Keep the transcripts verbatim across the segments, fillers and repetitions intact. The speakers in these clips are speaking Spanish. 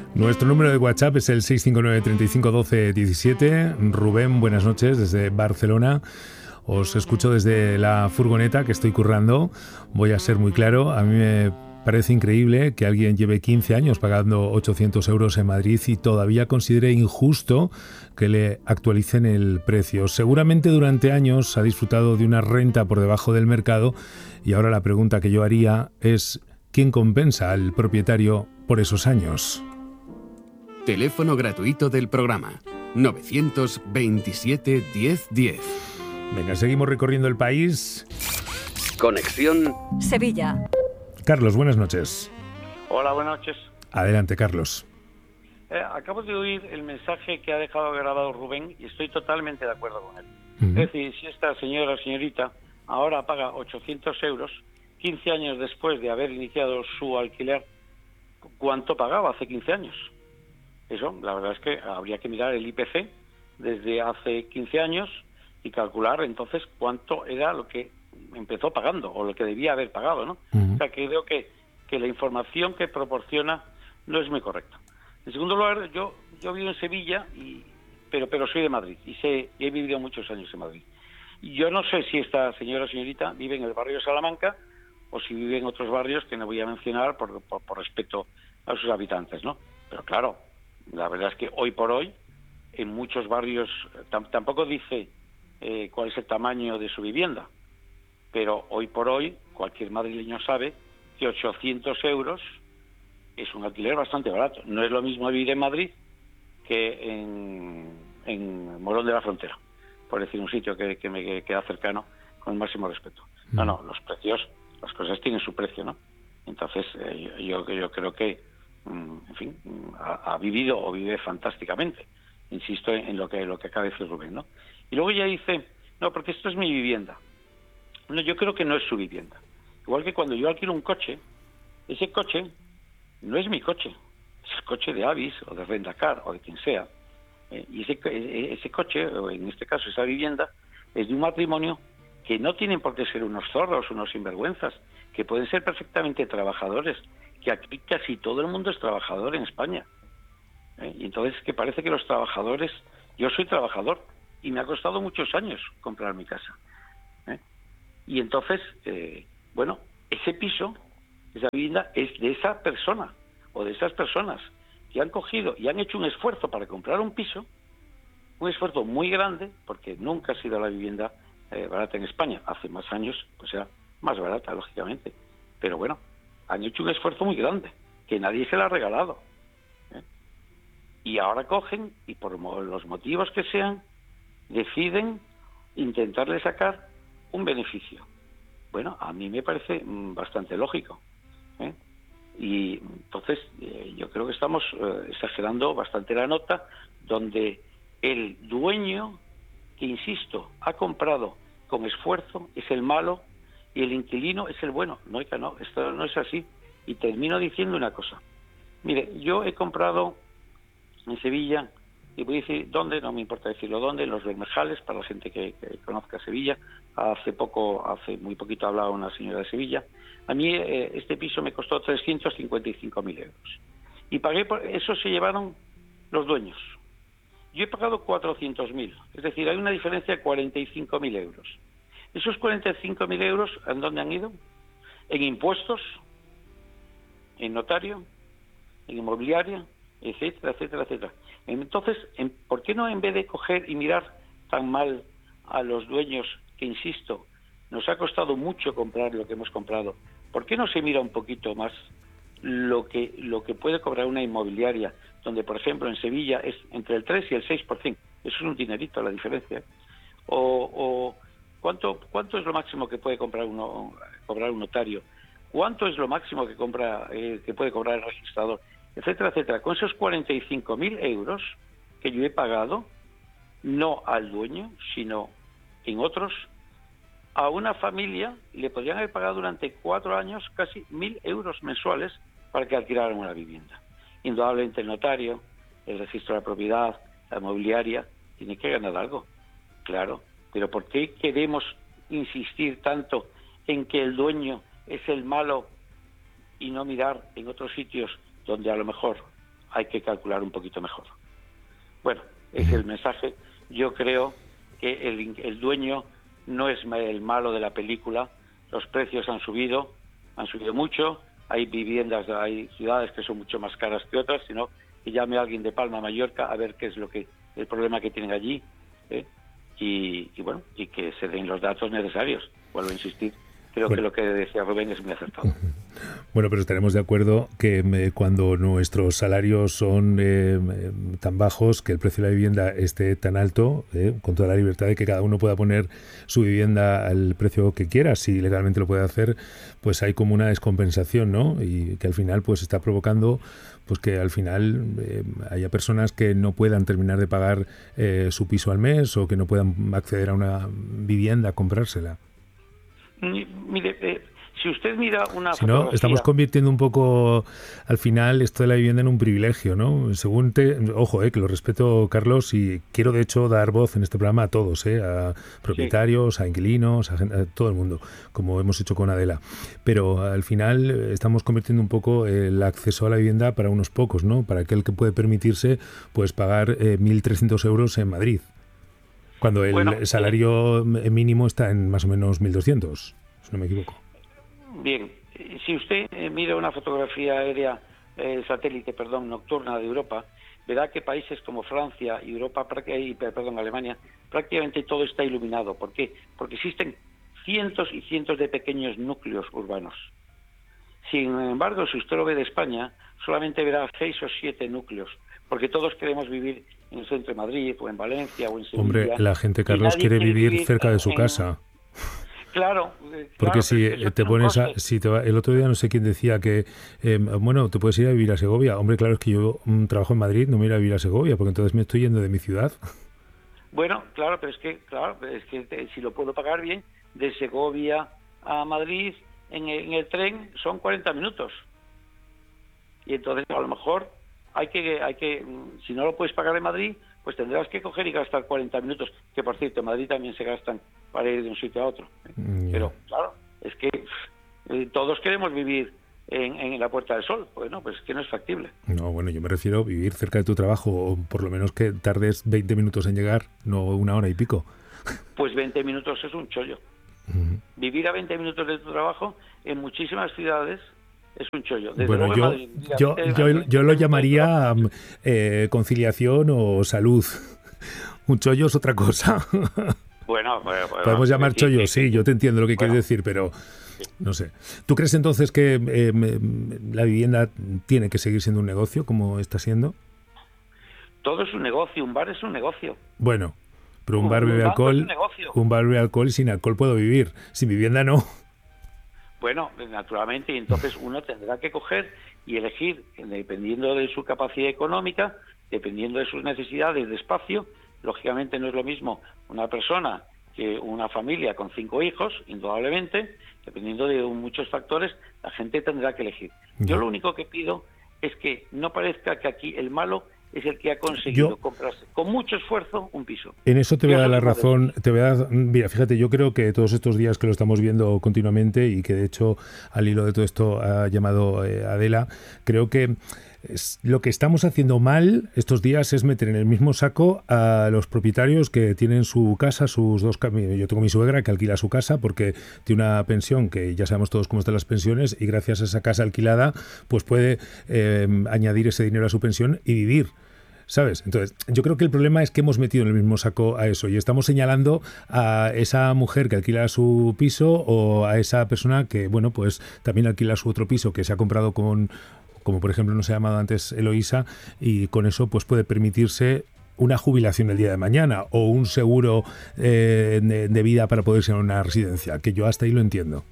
Nuestro número de WhatsApp es el seis cinco nueve, treinta y cinco, doce, diecisiete. Rubén, buenas noches desde Barcelona. Os escucho desde la furgoneta que estoy currando. Voy a ser muy claro, a mí me parece increíble que alguien lleve quince años pagando ochocientos euros en Madrid y todavía considere injusto que le actualicen el precio. Seguramente durante años ha disfrutado de una renta por debajo del mercado y ahora la pregunta que yo haría es ¿quién compensa al propietario por esos años? Teléfono gratuito del programa novecientos veintisiete diez diez. Venga, seguimos recorriendo el país. Conexión Sevilla. Carlos, buenas noches. Hola, buenas noches. Adelante, Carlos. Eh, acabo de oír el mensaje que ha dejado grabado Rubén y estoy totalmente de acuerdo con él. Uh-huh. Es decir, si esta señora o señorita ahora paga ochocientos euros, quince años después de haber iniciado su alquiler, ¿cuánto pagaba hace quince años? Eso, la verdad es que habría que mirar el I P C desde hace quince años y calcular entonces cuánto era lo que empezó pagando o lo que debía haber pagado, ¿no? Uh-huh. O sea, que creo que, que la información que proporciona no es muy correcta. En segundo lugar, yo yo vivo en Sevilla, y, pero pero soy de Madrid y sé y he vivido muchos años en Madrid. Y yo no sé si esta señora o señorita vive en el barrio de Salamanca o si vive en otros barrios que no voy a mencionar por, por, por respeto a sus habitantes, ¿no? Pero claro, la verdad es que hoy por hoy, en muchos barrios, tam, tampoco dice eh, cuál es el tamaño de su vivienda, pero hoy por hoy cualquier madrileño sabe que ochocientos euros es un alquiler bastante barato. No es lo mismo vivir en Madrid que en, en Morón de la Frontera, por decir un sitio que, que me queda cercano, con el máximo respeto. No, no, los precios, las cosas tienen su precio, ¿no? Entonces, eh, yo, yo creo que, en fin, ha, ha vivido o vive fantásticamente. Insisto en, en lo que lo que acaba de decir Rubén, ¿no? Y luego ya dice, no, porque esto es mi vivienda. No, yo creo que no es su vivienda. Igual que cuando yo alquilo un coche, ese coche no es mi coche, es el coche de Avis o de Rendacar o de quien sea. Eh, y ese, ese coche, o en este caso esa vivienda, es de un matrimonio que no tienen por qué ser unos zorros, unos sinvergüenzas, que pueden ser perfectamente trabajadores, que aquí casi todo el mundo es trabajador en España. ¿Eh? Y entonces que parece que los trabajadores, yo soy trabajador y me ha costado muchos años comprar mi casa. ¿Eh? Y entonces, eh, bueno, ese piso, esa vivienda es de esa persona o de esas personas que han cogido y han hecho un esfuerzo para comprar un piso, un esfuerzo muy grande, porque nunca ha sido la vivienda eh, barata en España. Hace más años, pues era más barata, lógicamente. Pero bueno, han hecho un esfuerzo muy grande, que nadie se la ha regalado. ¿Eh? Y ahora cogen, y por los motivos que sean, deciden intentarle sacar un beneficio. Bueno, a mí me parece mm, bastante lógico. ¿Eh? Y entonces eh, yo creo que estamos eh, exagerando bastante la nota, donde el dueño, que insisto, ha comprado con esfuerzo, es el malo y el inquilino es el bueno. No, no, esto no es así. Y termino diciendo una cosa. Mire, yo he comprado en Sevilla, y voy a decir dónde, no me importa decirlo dónde, en Los Bermejales, para la gente que, que conozca Sevilla. Hace poco, hace muy poquito hablaba una señora de Sevilla. A mí eh, este piso me costó trescientos cincuenta y cinco mil euros. Y pagué por eso, se llevaron los dueños. Yo he pagado cuatrocientos mil, es decir, hay una diferencia de cuarenta y cinco mil euros. Esos cuarenta y cinco mil euros, ¿en dónde han ido? En impuestos, en notario, en inmobiliaria, etcétera, etcétera, etcétera. Entonces, ¿por qué no, en vez de coger y mirar tan mal a los dueños, que insisto, nos ha costado mucho comprar lo que hemos comprado, ¿por qué no se mira un poquito más lo que lo que puede cobrar una inmobiliaria, donde, por ejemplo, en Sevilla es entre el tres y el seis por ciento? Eso es un dinerito la diferencia. O, o ¿cuánto cuánto es lo máximo que puede comprar uno cobrar un notario? ¿Cuánto es lo máximo que compra eh, que puede cobrar el registrador? Etcétera, etcétera. Con esos cuarenta y cinco mil euros que yo he pagado, no al dueño, sino en otros, a una familia le podrían haber pagado durante cuatro años casi mil euros mensuales para que alquilaran una vivienda. Indudablemente el notario, el registro de la propiedad, la inmobiliaria, tiene que ganar algo, claro. Pero ¿por qué queremos insistir tanto en que el dueño es el malo y no mirar en otros sitios donde a lo mejor hay que calcular un poquito mejor. Bueno, es el mensaje. Yo creo que el, el dueño no es el malo de la película. Los precios han subido, han subido mucho. Hay viviendas, hay ciudades que son mucho más caras que otras, sino que llame a alguien de Palma, Mallorca, a ver qué es lo que el problema que tienen allí, ¿eh? y, y bueno, y que se den los datos necesarios. Vuelvo a insistir, creo bueno. que lo que decía Rubén es muy acertado. Bueno, pero estaremos de acuerdo que eh, cuando nuestros salarios son eh, tan bajos, que el precio de la vivienda esté tan alto, eh, con toda la libertad de que cada uno pueda poner su vivienda al precio que quiera, si legalmente lo puede hacer, pues hay como una descompensación, ¿no? Y que al final pues está provocando pues que al final eh, haya personas que no puedan terminar de pagar eh, su piso al mes o que no puedan acceder a una vivienda, comprársela. Mire, eh, si usted mira una si no, estamos convirtiendo un poco al final esto de la vivienda en un privilegio, ¿no? Según te, ojo, eh, que lo respeto, Carlos, y quiero de hecho dar voz en este programa a todos, eh, a propietarios, sí. a inquilinos, a, a todo el mundo, como hemos hecho con Adela. Pero al final estamos convirtiendo un poco el acceso a la vivienda para unos pocos, ¿no? Para aquel que puede permitirse pues pagar eh, mil trescientos euros en Madrid, cuando el bueno, salario eh, mínimo está en más o menos mil doscientos, si no me equivoco. Bien, si usted eh, mira una fotografía aérea, eh, satélite, perdón, nocturna de Europa, verá que países como Francia y Europa, y, perdón, Alemania, prácticamente todo está iluminado. ¿Por qué? Porque existen cientos y cientos de pequeños núcleos urbanos. Sin embargo, si usted lo ve de España, solamente verá seis o siete núcleos, porque todos queremos vivir en el centro de Madrid, o en Valencia, o en Sevilla. Hombre, la gente, Carlos, quiere vivir, vivir cerca de su en, casa. Claro, claro, porque si te pones a, si te va, el otro día no sé quién decía que eh, bueno, te puedes ir a vivir a Segovia. Hombre, claro, es que yo um, trabajo en Madrid, no me voy a ir a vivir a Segovia, porque entonces me estoy yendo de mi ciudad. Bueno, claro, pero es que claro, es que te, si lo puedo pagar bien, de Segovia a Madrid en el, en el tren son cuarenta minutos. Y entonces a lo mejor hay que hay que si no lo puedes pagar en Madrid, pues tendrás que coger y gastar cuarenta minutos, que por cierto en Madrid también se gastan para ir de un sitio a otro. Mm. Pero claro, es que eh, todos queremos vivir en, en la Puerta del Sol. Pues no, pues es que no es factible. No, bueno, yo me refiero a vivir cerca de tu trabajo, o por lo menos que tardes veinte minutos en llegar, no una hora y pico. Pues veinte minutos es un chollo. Mm. Vivir a veinte minutos de tu trabajo en muchísimas ciudades es un chollo. Desde bueno, yo, Madrid, yo, yo, yo, yo lo llamaría eh, conciliación o salud. Un chollo es otra cosa. Bueno, bueno, bueno, podemos llamar sí, chollo, sí, sí, yo te entiendo lo que bueno, quieres decir, pero no sé. ¿Tú crees entonces que eh, la vivienda tiene que seguir siendo un negocio como está siendo? Todo es un negocio, un bar es un negocio. Bueno, pero un, un bar bebe alcohol, un, un bar bebe alcohol y sin alcohol puedo vivir, sin vivienda no. Bueno, naturalmente, y entonces uno tendrá que coger y elegir, dependiendo de su capacidad económica, dependiendo de sus necesidades de espacio. Lógicamente no es lo mismo una persona que una familia con cinco hijos, indudablemente, dependiendo de muchos factores, la gente tendrá que elegir. Yo lo único que pido es que no parezca que aquí el malo es el que ha conseguido yo, comprarse con mucho esfuerzo un piso. En eso te voy a dar la razón. Te voy a dar, mira, fíjate, yo creo que todos estos días que lo estamos viendo continuamente y que de hecho al hilo de todo esto ha llamado eh, Adela, creo que es, lo que estamos haciendo mal estos días es meter en el mismo saco a los propietarios que tienen su casa, sus dos caminos. Yo tengo mi suegra que alquila su casa porque tiene una pensión que ya sabemos todos cómo están las pensiones y gracias a esa casa alquilada pues puede eh, añadir ese dinero a su pensión y vivir. ¿Sabes? Entonces, yo creo que el problema es que hemos metido en el mismo saco a eso y estamos señalando a esa mujer que alquila su piso o a esa persona que, bueno, pues también alquila su otro piso que se ha comprado con, como por ejemplo nos ha llamado antes Eloísa, y con eso pues puede permitirse una jubilación el día de mañana o un seguro eh, de, de vida para poder ir a una residencia, que yo hasta ahí lo entiendo.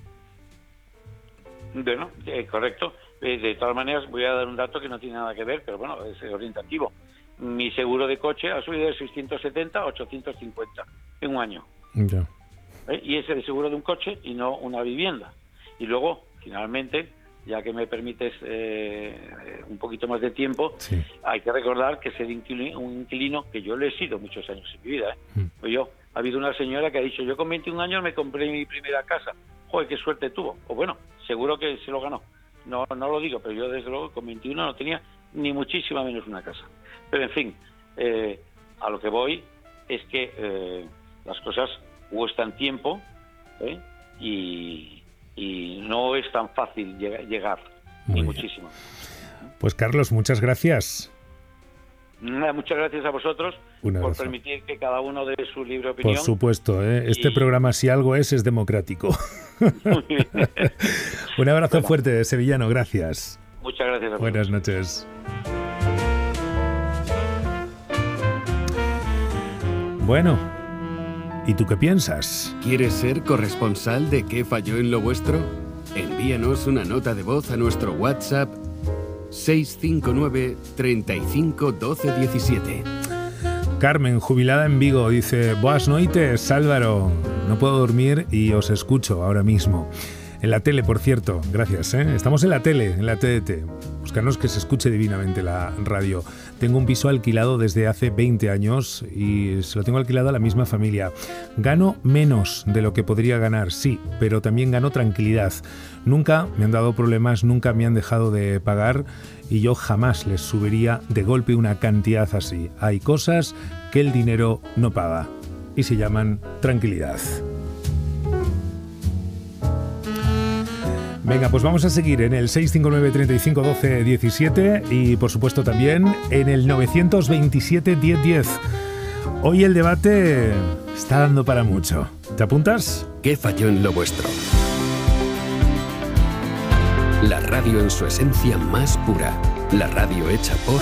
Bueno, eh, correcto. De todas maneras, voy a dar un dato que no tiene nada que ver, pero bueno, es orientativo. Mi seguro de coche ha subido de seiscientos setenta a ochocientos cincuenta en un año. Ya. ¿Eh? Y es el seguro de un coche y no una vivienda. Y luego, finalmente, ya que me permites eh, un poquito más de tiempo, sí. Hay que recordar que ser inquilino, un inquilino, que yo lo he sido muchos años en mi vida. ¿eh? Mm. Pues yo, ha habido una señora que ha dicho, yo con veintiún años me compré mi primera casa. Joder, qué suerte tuvo. O bueno, seguro que se lo ganó. No, no lo digo, pero yo desde luego con veintiuno no tenía ni muchísimo menos una casa. Pero en fin, eh, a lo que voy es que eh, las cosas cuestan tiempo, ¿eh? y, y no es tan fácil lleg- llegar, Muy ni bien. muchísimo. Pues Carlos, muchas gracias. Nada, muchas gracias a vosotros Un por abrazo. permitir que cada uno dé su libre opinión. Por supuesto, ¿eh? Este Y- programa, si algo es, es democrático. Muy bien. Un abrazo Bueno. fuerte, sevillano, gracias. Muchas gracias a vosotros. Buenas noches. Bueno, ¿y tú qué piensas? ¿Quieres ser corresponsal de qué falló en lo vuestro? Envíanos una nota de voz a nuestro WhatsApp seis cinco nueve, treinta y cinco, doce diecisiete. Carmen, jubilada en Vigo, dice: Buenas noites, Álvaro. No puedo dormir y os escucho ahora mismo. En la tele, por cierto, gracias, ¿eh? Estamos en la tele, en la T D T. Buscarnos que se escuche divinamente la radio. Tengo un piso alquilado desde hace veinte años y se lo tengo alquilado a la misma familia. Gano menos de lo que podría ganar, sí, pero también gano tranquilidad. Nunca me han dado problemas, nunca me han dejado de pagar y yo jamás les subiría de golpe una cantidad así. Hay cosas que el dinero no paga y se llaman tranquilidad. Venga, pues vamos a seguir en el seis cinco nueve, treinta y cinco, doce diecisiete y por supuesto también en el novecientos veintisiete, diez diez. Hoy el debate está dando para mucho. ¿Te apuntas? ¿Qué falló en lo vuestro? La radio en su esencia más pura. La radio hecha por